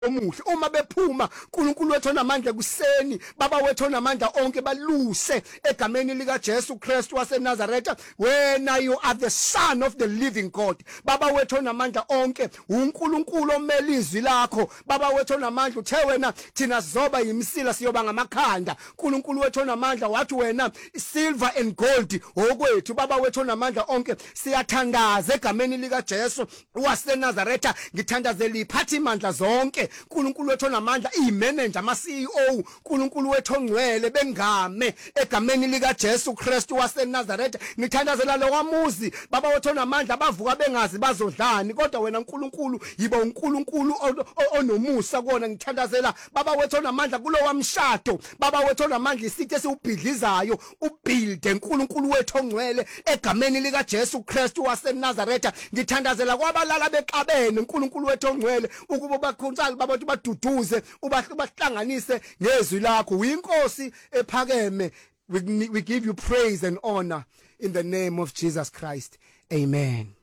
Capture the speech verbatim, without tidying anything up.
omuhle uma bephuma uNkulunkulu wethu onamandla kuseni baba wethu onamandla onke baluse egameni lika Jesu Christ waseNazaretha. Wena you are the son of the living God. Baba wethu onamandla onke uNkulunkulu omele izwi lakho. Baba wethu onamandla uthe wena thina zoba yimsila siyoba ngamakhanda. uNkulunkulu wethu onamandla wathi wena silver and gold okwethu. Baba wethu onamandla onke siyathandaza egameni lika Jesu waseNazaretha. Ngithandazela iphathi mandla zonke uNkulunkulu wethu onamandla imanager ama C E O uNkulunkulu wethu ongcwele bengame egameni lika Jesu Christ waseNazaretha. Ngithandazela lo wamuzi baba wethu onamandla bavuka bengazi bazodlani kodwa wena uNkulunkulu yiba uNkulunkulu onomusa kuona. Ngithandazela baba wethu onamandla kulo wamshado baba wethu onamandla isithe siubhidlizayo ubuilde uNkulunkulu wethu ongcwele egameni lika Jesu Christ waseNazaretha. Ngithandazela kwabalala beqabene uNkulunkulu wethu ongcwele ukuba bakhontsala baba wethu baduduze ubahlanganise ngezwi lakho. Uyinkosi ephakeme. We, we give you praise and honor in the name of Jesus Christ. Amen.